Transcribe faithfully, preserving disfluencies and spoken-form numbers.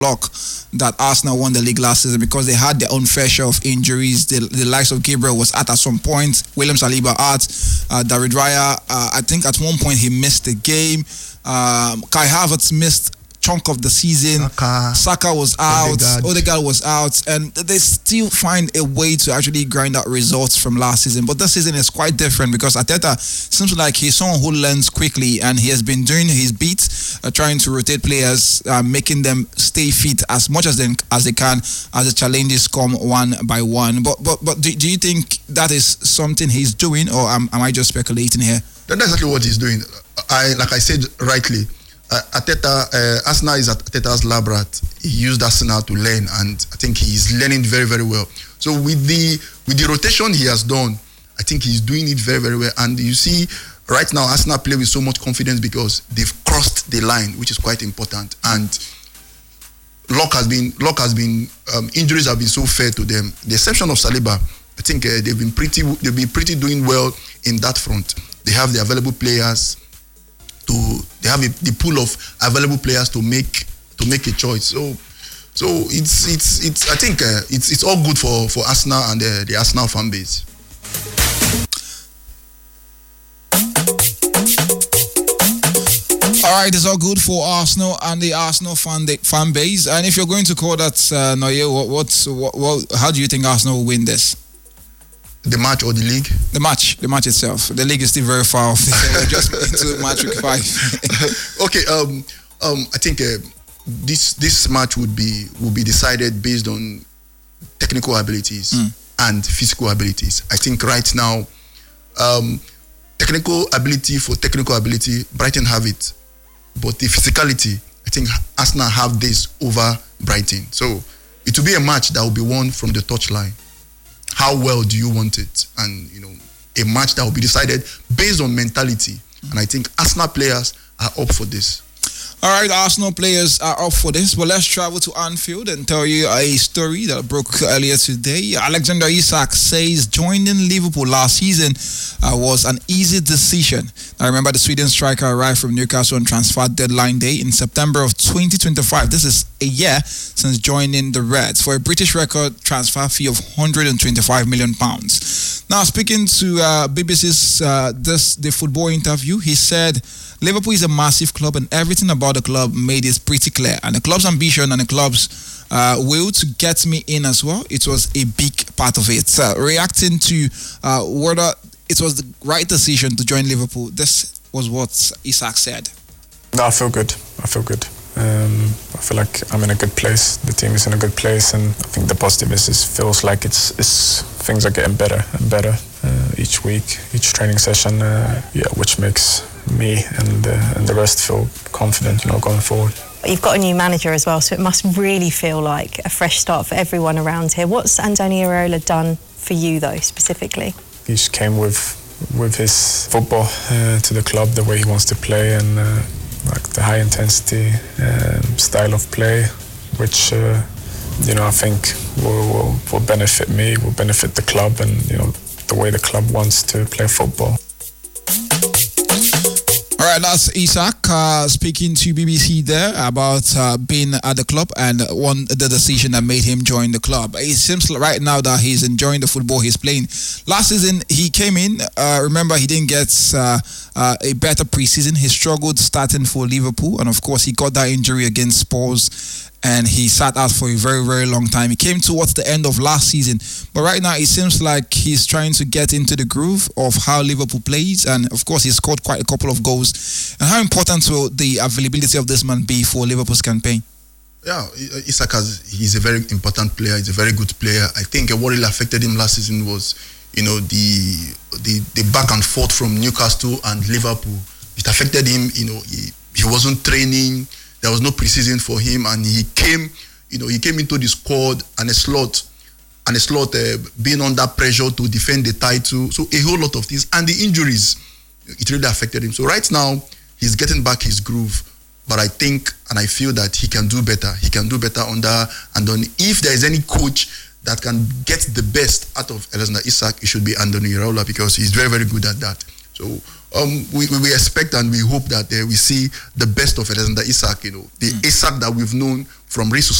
luck that Arsenal won the league last season because they had their own fair share of injuries. The, the likes of Gabriel was out at some point, William Saliba out, uh, David Raya, uh, I think at one point he missed the game. Um, Kai Havertz missed chunk of the season. Saka, Saka was out, Odegaard. Odegaard was out, and they still find a way to actually grind out results from last season. But this season is quite different because Arteta seems like he's someone who learns quickly, and he has been doing his beat, uh, trying to rotate players, uh, making them stay fit as much as they, as they can as the challenges come one by one. But but but do, do you think that is something he's doing, or am, am I just speculating here? That's exactly what he's doing. I like I said rightly. Uh, Arteta, uh, Arsenal is at Arteta's lab rat. He used Arsenal to learn, and I think he's learning very, very well. So with the with the rotation he has done, I think he's doing it very, very well. And you see, right now Arsenal play with so much confidence because they've crossed the line, which is quite important. And luck has been, luck has been, um, injuries have been so fair to them. The exception of Saliba, I think uh, they've been pretty, they've been pretty doing well in that front. They have the available players. To, they have a, the pool of available players to make to make a choice. So, so it's it's it's. I think uh, it's it's all good for, for Arsenal and the, the Arsenal fan base. All right, it's all good for Arsenal and the Arsenal fan de- fan base. And if you're going to call that uh, Noye, what, what's what, what? How do you think Arsenal will win this? The match or the league? The match, the match itself. The league is still very far off. We're just into match week five. Okay, um, um, I think uh, this this match would be will be decided based on technical abilities mm. and physical abilities. I think right now, um, technical ability for technical ability, Brighton have it, but the physicality, I think Arsenal have this over Brighton. So it will be a match that will be won from the touchline. How well do you want it? And, you know, a match that will be decided based on mentality. And I think Arsenal players are up for this. All right, Arsenal players are up for this. But let's travel to Anfield and tell you a story that broke earlier today. Alexander Isak says joining Liverpool last season uh, was an easy decision. I remember the Sweden striker arrived from Newcastle on transfer deadline day in September of twenty twenty-five. This is a year since joining the Reds for a British record transfer fee of one hundred twenty-five million pounds. Now, speaking to uh, B B C's uh, this the football interview, he said Liverpool is a massive club and everything about the club made it pretty clear. And the club's ambition and the club's uh, will to get me in as well, it was a big part of it. Uh, reacting to uh, whether it was the right decision to join Liverpool, this was what Isak said. No, I feel good. I feel good. Um, I feel like I'm in a good place. The team is in a good place, and I think the positive is it feels like it's, it's things are getting better and better uh, each week, each training session. Uh, yeah, which makes me and uh, and the rest feel confident, you know, going forward. You've got a new manager as well, so it must really feel like a fresh start for everyone around here. What's Andoni Iraola done for you, though, specifically? He just came with with his football uh, to the club, the way he wants to play, and uh, like the high intensity um, style of play, which uh, you know I think will, will will benefit me, will benefit the club, and you know the way the club wants to play football. All right, that's Isak uh, speaking to B B C there about uh, being at the club and one the decision that made him join the club. It seems like right now that he's enjoying the football he's playing. Last season, he came in. Uh, remember, he didn't get uh, uh, a better preseason. He struggled starting for Liverpool, and of course, he got that injury against Spurs. And he sat out for a very, very long time. He came towards the end of last season. But right now, it seems like he's trying to get into the groove of how Liverpool plays. And, of course, he scored quite a couple of goals. And how important will the availability of this man be for Liverpool's campaign? Yeah, Isak, has, he's a very important player. He's a very good player. I think what really affected him last season was, you know, the the, the back and forth from Newcastle and Liverpool. It affected him, you know, he, he wasn't training. There was no preseason for him, and he came, you know, he came into the squad and a slot, and a slot uh, being under pressure to defend the title. So a whole lot of things, and the injuries, it really affected him. So right now, he's getting back his groove, but I think and I feel that he can do better. He can do better under Andoni. If there is any coach that can get the best out of Alexander Isak, it should be Andoni Iraola, because he's very, very good at that. So um, we, we expect and we hope that uh, we see the best of Alexander Isak, you know, the mm. Isak that we've known from Real